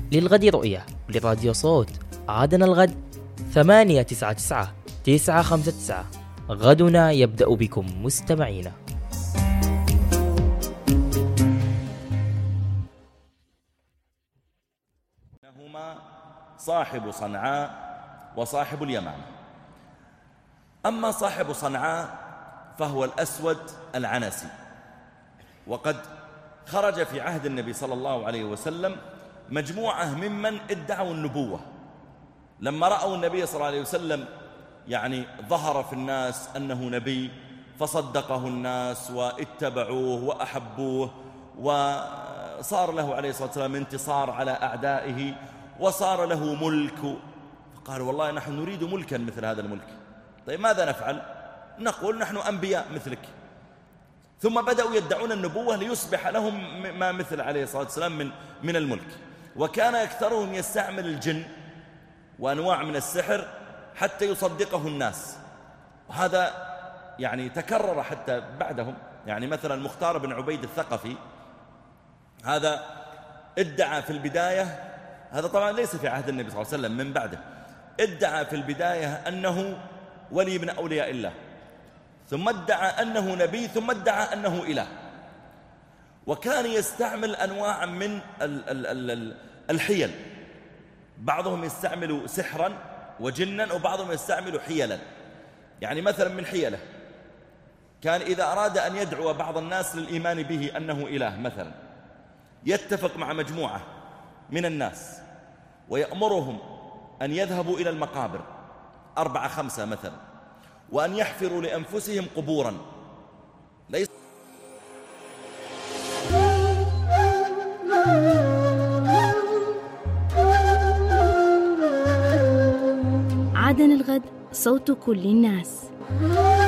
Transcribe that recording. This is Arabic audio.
للغد رؤية لراديو صوت. عادنا الغد 899 959. غدنا يبدأ بكم مستمعينا. هما صاحب صنعاء وصاحب اليمامة. أما صاحب صنعاء فهو الأسود العنسي، وقد خرج في عهد النبي صلى الله عليه وسلم مجموعة ممن ادعوا النبوة، لما رأوا النبي صلى الله عليه وسلم ظهر في الناس أنه نبي، فصدقه الناس واتبعوه وأحبوه، وصار له عليه الصلاة والسلام انتصار على أعدائه، وصار له ملك. فقالوا والله نحن نريد ملكا مثل هذا الملك. طيب ماذا نفعل؟ نقول نحن أنبياء مثلك. ثم بدأوا يدعون النبوة ليصبح لهم ما مثل عليه الصلاة والسلام من الملك. وكان أكثرهم يستعمل الجن وأنواع من السحر حتى يصدقه الناس، وهذا تكرر حتى بعدهم. مثلا مختار بن عبيد الثقفي، هذا ادعى في البداية، هذا طبعا ليس في عهد النبي صلى الله عليه وسلم، من بعده، ادعى في البداية أنه ولي من أولياء الله، ثم ادعى أنه نبي، ثم ادعى أنه إله. وكان يستعمل أنواع من الحيل، بعضهم يستعمل سحرا وجنا، وبعضهم يستعمل حيلا. مثلا من حيله كان إذا أراد أن يدعو بعض الناس للإيمان به أنه إله مثلا، يتفق مع مجموعة من الناس ويأمرهم أن يذهبوا إلى المقابر 4 5 مثلا، وأن يحفروا لأنفسهم قبورا. ليس عادنا الغد صوت كل الناس.